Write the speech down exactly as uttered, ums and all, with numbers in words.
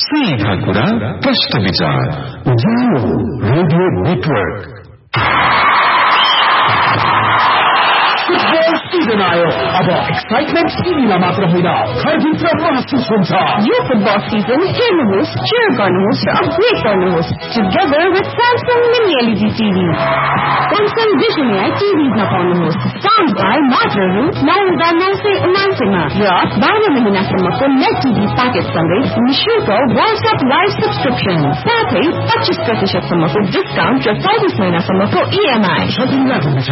सीधा कुरा प्रश्न विचार उज्यालो रेडियो नेटवर्क। फुटबल सिजन आयो, अब एक्साइटमेन्ट टिभीमा मात्र होइन घरभित्र महसुस हुन्छ। यो फुटबल सिजन हेर्नुहोस्, cheer गर्नुहोस् र अपग्रेड गर्नुहोस् together with Samsung mini LED TV. Samsung vision AI टिभीमा पाउनुहोस् साउन्ड बाई मात्र रु नौ हजार नौ सय उनासीमा र बाह्र महिनासम्मको नेट टिभी प्याकेजसँगै निःशुल्क वर्ल्ड कप लाइभ सब्सक्रिप्सन, साथै पच्चीस प्रतिशतसम्मको डिस्काउन्ट र चौबिस महिनासम्मको इएमआई।